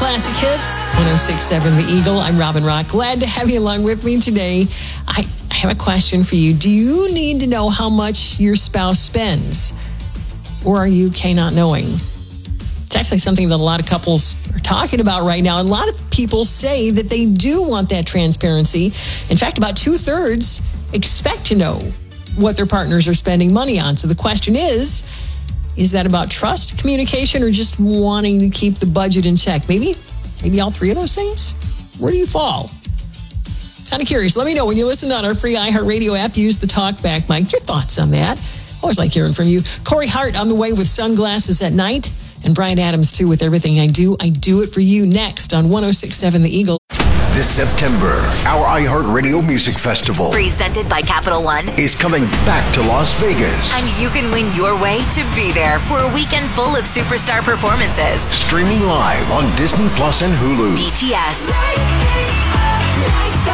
classic hits, 106.7 The Eagle. I'm Robin Rock. Glad to have you along with me today. I have a question for you. Do you need to know how much your spouse spends? Or are you okay not knowing? It's actually something that a lot of couples are talking about right now. A lot of people say that they do want that transparency. In fact, about 2/3 expect to know what their partners are spending money on. So the question is that about trust, communication, or just wanting to keep the budget in check? Maybe all three of those things? Where do you fall? Kind of curious. Let me know when you listen on our free iHeartRadio app. Use the talkback mic. Your thoughts on that. Always like hearing from you. Corey Hart on the way with Sunglasses at Night. And Brian Adams, too, with Everything I Do. I do it for you next on 106.7 The Eagle. This September, our iHeartRadio Music Festival, presented by Capital One, is coming back to Las Vegas. And you can win your way to be there for a weekend full of superstar performances. Streaming live on Disney Plus and Hulu. BTS.